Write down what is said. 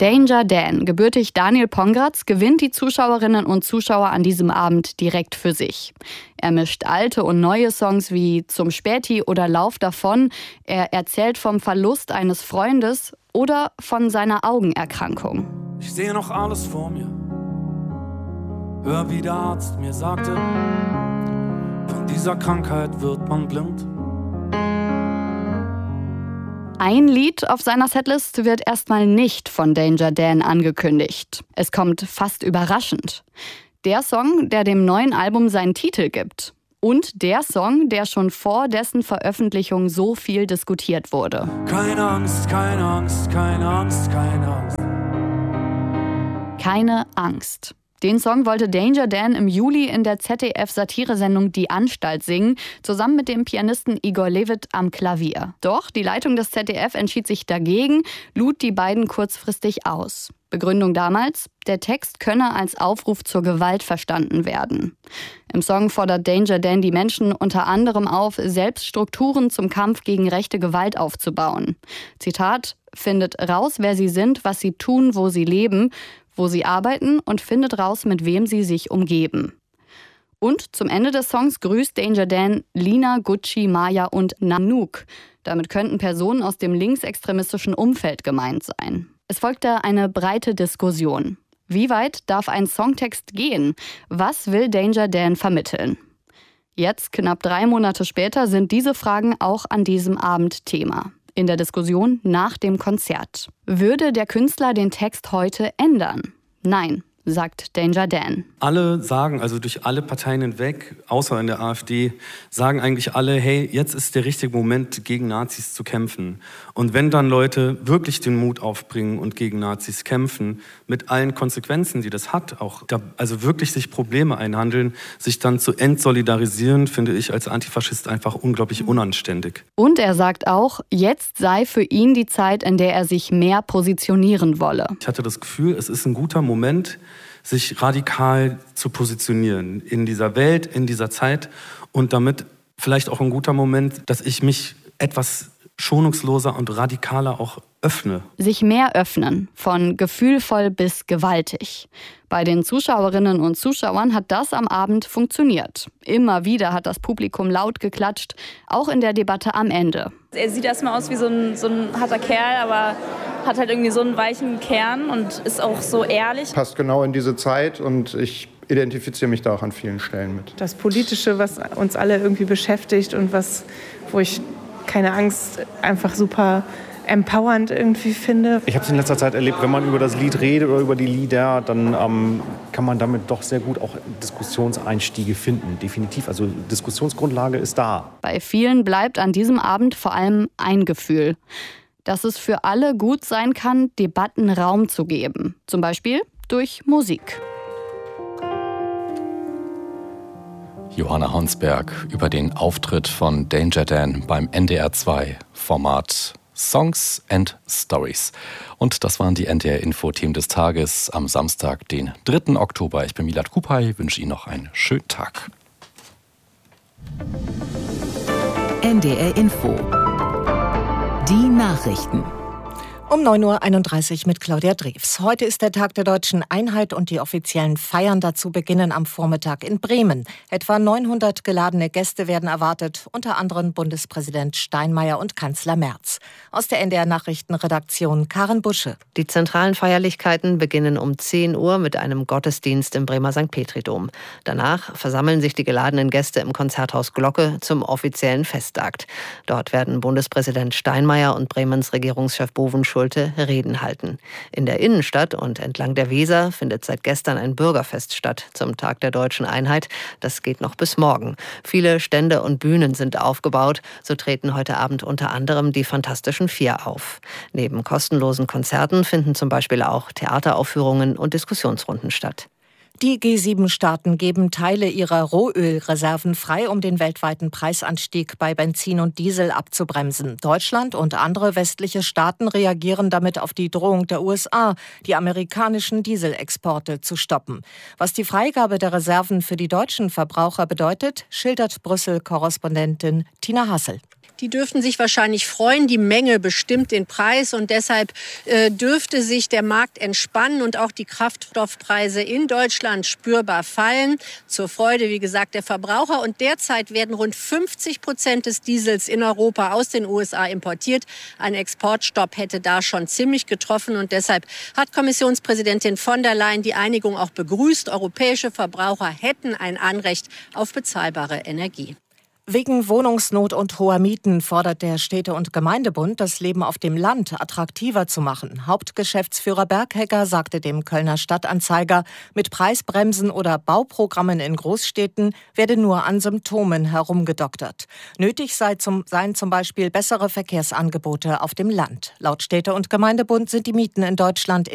Danger Dan, gebürtig Daniel Pongratz, gewinnt die Zuschauerinnen und Zuschauer an diesem Abend direkt für sich. Er mischt alte und neue Songs wie Zum Späti oder Lauf davon. Er erzählt vom Verlust eines Freundes oder von seiner Augenerkrankung. Ich sehe noch alles vor mir. Hör, wie der Arzt mir sagte, von dieser Krankheit wird man blind. Ein Lied auf seiner Setlist wird erstmal nicht von Danger Dan angekündigt. Es kommt fast überraschend. Der Song, der dem neuen Album seinen Titel gibt. Und der Song, der schon vor dessen Veröffentlichung so viel diskutiert wurde. Keine Angst, keine Angst, keine Angst, keine Angst. Keine Angst. Den Song wollte Danger Dan im Juli in der ZDF-Satiresendung Die Anstalt singen, zusammen mit dem Pianisten Igor Levit am Klavier. Doch die Leitung des ZDF entschied sich dagegen, lud die beiden kurzfristig aus. Begründung damals: Der Text könne als Aufruf zur Gewalt verstanden werden. Im Song fordert Danger Dan die Menschen unter anderem auf, selbst Strukturen zum Kampf gegen rechte Gewalt aufzubauen. Zitat: Findet raus, wer sie sind, was sie tun, wo sie leben, wo sie arbeiten und findet raus, mit wem sie sich umgeben. Und zum Ende des Songs grüßt Danger Dan Lina, Gucci, Maya und Nanook. Damit könnten Personen aus dem linksextremistischen Umfeld gemeint sein. Es folgte eine breite Diskussion. Wie weit darf ein Songtext gehen? Was will Danger Dan vermitteln? Jetzt, knapp 3 Monate später, sind diese Fragen auch an diesem Abend Thema. In der Diskussion nach dem Konzert. Würde der Künstler den Text heute ändern? Nein, sagt Danger Dan. Alle sagen, also durch alle Parteien hinweg, außer in der AfD, sagen eigentlich alle, hey, jetzt ist der richtige Moment, gegen Nazis zu kämpfen. Und wenn dann Leute wirklich den Mut aufbringen und gegen Nazis kämpfen, mit allen Konsequenzen, die das hat, auch da, also wirklich sich Probleme einhandeln, sich dann zu entsolidarisieren, finde ich als Antifaschist einfach unglaublich unanständig. Und er sagt auch, jetzt sei für ihn die Zeit, in der er sich mehr positionieren wolle. Ich hatte das Gefühl, es ist ein guter Moment, sich radikal zu positionieren in dieser Welt, in dieser Zeit und damit vielleicht auch ein guter Moment, dass ich mich etwas schonungsloser und radikaler auch öffne. Sich mehr öffnen, von gefühlvoll bis gewaltig. Bei den Zuschauerinnen und Zuschauern hat das am Abend funktioniert. Immer wieder hat das Publikum laut geklatscht, auch in der Debatte am Ende. Er sieht erstmal aus wie so ein harter Kerl, aber hat halt irgendwie so einen weichen Kern und ist auch so ehrlich. Passt genau in diese Zeit und ich identifiziere mich da auch an vielen Stellen mit. Das Politische, was uns alle irgendwie beschäftigt und wo ich keine Angst einfach super empowernd irgendwie finde. Ich habe es in letzter Zeit erlebt, wenn man über das Lied redet oder über die Lieder, dann kann man damit doch sehr gut auch Diskussionseinstiege finden. Definitiv, also Diskussionsgrundlage ist da. Bei vielen bleibt an diesem Abend vor allem ein Gefühl: Dass es für alle gut sein kann, Debatten Raum zu geben. Zum Beispiel durch Musik. Johanna Honsberg über den Auftritt von Danger Dan beim NDR2-Format Songs and Stories. Und das waren die NDR-Info-Themen des Tages am Samstag, den 3. Oktober. Ich bin Milad Kupay, wünsche Ihnen noch einen schönen Tag. NDR-Info. Die Nachrichten. Um 9.31 Uhr mit Claudia Drews. Heute ist der Tag der Deutschen Einheit und die offiziellen Feiern dazu beginnen am Vormittag in Bremen. Etwa 900 geladene Gäste werden erwartet, unter anderem Bundespräsident Steinmeier und Kanzler Merz. Aus der NDR-Nachrichtenredaktion Karen Busche. Die zentralen Feierlichkeiten beginnen um 10 Uhr mit einem Gottesdienst im Bremer St. Petri-Dom. Danach versammeln sich die geladenen Gäste im Konzerthaus Glocke zum offiziellen Festakt. Dort werden Bundespräsident Steinmeier und Bremens Regierungschef Bovenschulte Reden halten. In der Innenstadt und entlang der Weser findet seit gestern ein Bürgerfest statt zum Tag der Deutschen Einheit. Das geht noch bis morgen. Viele Stände und Bühnen sind aufgebaut. So treten heute Abend unter anderem die Fantastischen Vier auf. Neben kostenlosen Konzerten finden zum Beispiel auch Theateraufführungen und Diskussionsrunden statt. Die G7-Staaten geben Teile ihrer Rohölreserven frei, um den weltweiten Preisanstieg bei Benzin und Diesel abzubremsen. Deutschland und andere westliche Staaten reagieren damit auf die Drohung der USA, die amerikanischen Dieselexporte zu stoppen. Was die Freigabe der Reserven für die deutschen Verbraucher bedeutet, schildert Brüssel-Korrespondentin Tina Hassel. Die dürften sich wahrscheinlich freuen. Die Menge bestimmt den Preis und deshalb dürfte sich der Markt entspannen und auch die Kraftstoffpreise in Deutschland spürbar fallen. Zur Freude, wie gesagt, der Verbraucher. Und derzeit werden rund 50% des Diesels in Europa aus den USA importiert. Ein Exportstopp hätte da schon ziemlich getroffen und deshalb hat Kommissionspräsidentin von der Leyen die Einigung auch begrüßt. Europäische Verbraucher hätten ein Anrecht auf bezahlbare Energie. Wegen Wohnungsnot und hoher Mieten fordert der Städte- und Gemeindebund, das Leben auf dem Land attraktiver zu machen. Hauptgeschäftsführer Berghecker sagte dem Kölner Stadtanzeiger, mit Preisbremsen oder Bauprogrammen in Großstädten werde nur an Symptomen herumgedoktert. Nötig seien zum Beispiel bessere Verkehrsangebote auf dem Land. Laut Städte- und Gemeindebund sind die Mieten in Deutschland